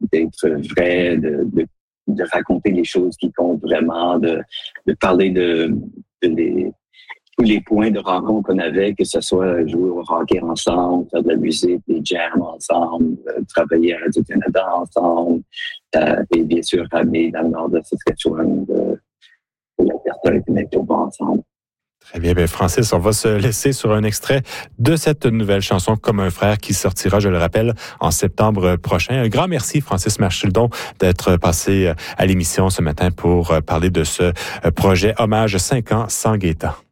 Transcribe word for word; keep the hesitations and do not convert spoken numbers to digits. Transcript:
d'être vrai, de, de, de raconter les choses qui comptent vraiment, de, de parler de, de les, tous les points de rencontre qu'on avait, que ce soit jouer au hockey ensemble, faire de la musique, des jams ensemble, euh, travailler à Radio-Canada ensemble, euh, et bien sûr ramener dans le nord de Saskatchewan, de, de l'Alberta et de Manitoba ensemble. Très bien, bien, Francis, on va se laisser sur un extrait de cette nouvelle chanson Comme un frère qui sortira, je le rappelle, en septembre prochain. Un grand merci, Francis Marchildon, d'être passé à l'émission ce matin pour parler de ce projet Hommage cinq ans sans Gaétan.